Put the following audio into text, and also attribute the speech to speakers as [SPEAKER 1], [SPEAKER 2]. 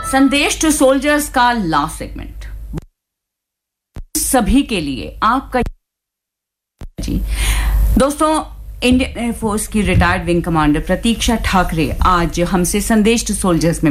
[SPEAKER 1] संदेश to soldiers का last segment सभी के लिए आपका जी दोस्तों इंडियन एयरफोर्स की रिटायर्ड विंग कमांडर प्रतीक्षा ठाकरे आज हमसे संदेश टू सोल्जर्स में